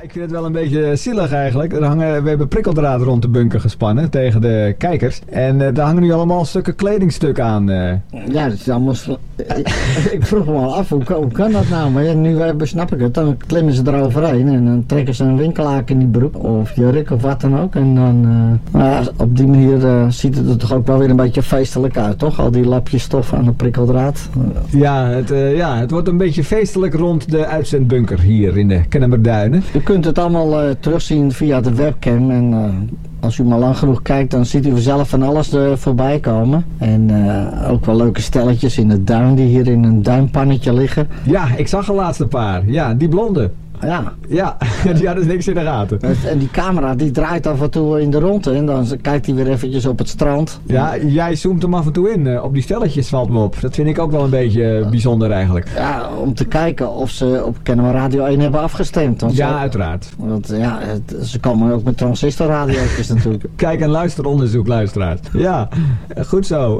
ik vind het wel een beetje zielig eigenlijk. We hebben prikkeldraad rond de bunker gespannen tegen de kijkers. En daar hangen nu allemaal stukken kledingstukken aan. Ja, dat is allemaal... Ik vroeg me al af, hoe kan dat nou? Maar ja, nu snap ik het. Dan klimmen ze eroverheen en dan trekken ze een winkelhaak in die broek. Of jurk of wat dan ook. En dan... op die manier ziet het er toch ook wel weer een beetje feestelijk uit, toch? Al die lapjes stof aan de prikkeldraad. Het wordt een beetje feestelijk rond de uitzendbunker hier in de Kennemerduinen. U kunt het allemaal terugzien via de webcam en als u maar lang genoeg kijkt, dan ziet u vanzelf van alles voorbij komen. En ook wel leuke stelletjes in de duin die hier in een duinpannetje liggen. Ja, ik zag er laatst een paar. Ja, die blonde. Ja, die hadden niks in de gaten. En die camera die draait af en toe in de rondte en dan kijkt hij weer eventjes op het strand. Ja, jij zoomt hem af en toe in. Op die stelletjes valt me op. Dat vind ik ook wel een beetje bijzonder eigenlijk. Ja, om te kijken of ze op Kennemer Radio 1 hebben afgestemd. Uiteraard. Want ze komen ook met transistorradio's natuurlijk. Kijk en luisteronderzoek, luisteraars. Ja, goed zo.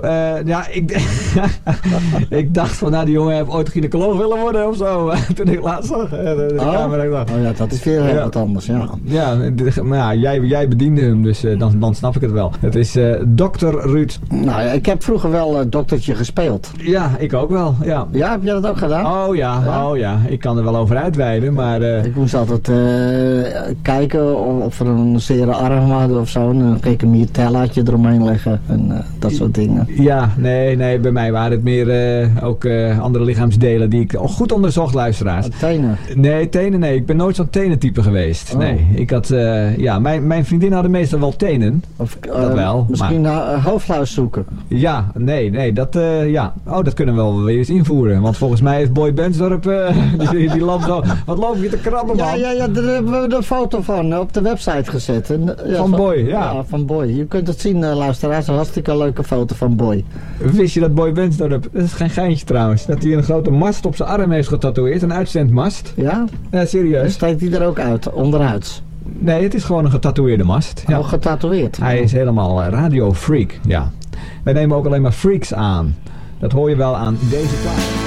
Ik dacht van, die jongen heeft ooit gynaecoloog willen worden of zo. Toen ik laatst zag de camera. Dat is weer heel wat anders, ja. Ja, jij bediende hem, dus dan snap ik het wel. Het is Dr. Ruud. Nou ja, ik heb vroeger wel doktertje gespeeld. Ja, ik ook wel, ja. Ja, heb jij dat ook gedaan? Oh ja. Ik kan er wel over uitweiden, maar... Ik moest altijd kijken of er een zere arm hadden of zo. En dan keek ik een miertellaatje eromheen leggen en dat soort dingen. Ja, nee, bij mij waren het meer ook andere lichaamsdelen die ik goed onderzocht, luisteraars. Tenen? Nee, tenen nee. Ik ben nooit zo'n tenentype geweest. Oh. Nee, ik had... mijn vriendinnen hadden meestal wel tenen. Of, dat wel. Misschien hoofdluis zoeken. Ja, nee, dat... Oh, dat kunnen we wel weer eens invoeren. Want volgens mij heeft Boy Bensdorp... die lamp zo... Wat loop je te krabben, man? Ja, daar hebben we een foto van op de website gezet. Van Boy, ja. Ja, van Boy. Je kunt het zien, luisteraars. Een hartstikke leuke foto van Boy. Wist je dat Boy Bensdorp... Dat is geen geintje trouwens. Dat hij een grote mast op zijn arm heeft getatoeëerd. Een uitzendmast. Ja? Ja, serieus. Steekt hij er ook uit, onderuit? Nee, het is gewoon een getatoeëerde mast. Ja. Oh, getatoeëerd. Hij is helemaal radiofreak, ja. Wij nemen ook alleen maar freaks aan. Dat hoor je wel aan deze plaat.